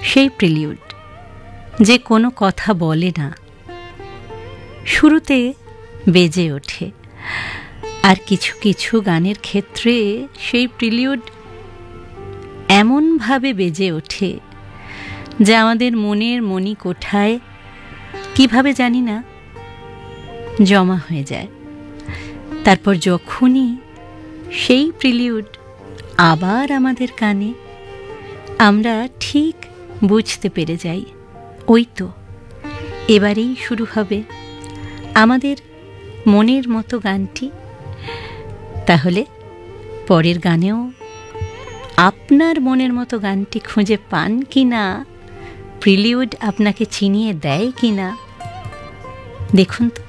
সেই প্রিলিউড যে কোনো কথা বলে না, শুরুতে বেজে ওঠে। আর কিছু কিছু গানের ক্ষেত্রে সেই প্রিলিউড এমনভাবে বেজে ওঠে যা আমাদের মনের মণিকোঠায় কিভাবে জানি না জমা হয়ে যায়। তারপর যখনই সেই প্রিলিউড আবার আমাদের কানে, আমরা ঠিক বুঝতে পেরে যাই, ওই তো এবারেই শুরু হবে আমাদের মনের মতো গানটি। তাহলে পরের গানেও আপনার মনের মতো গানটি খুঁজে পান কি না, প্রিলিউড আপনাকে চিনিয়ে দেয় কি না, দেখুন তো।